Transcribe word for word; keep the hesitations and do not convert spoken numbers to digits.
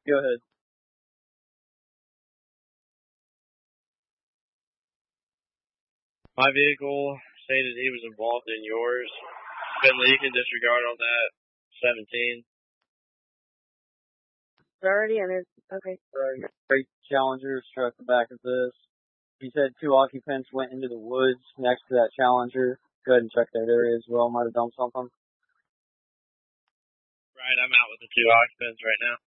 Go ahead. My vehicle stated he was involved in yours. Been leaking, disregard on that. seventeen. Already entered. Okay. Right. Great Challenger struck the back of this. He said two occupants went into the woods next to that Challenger. Go ahead and check that area as well. Might have done something. Right, I'm out with the two occupants right now.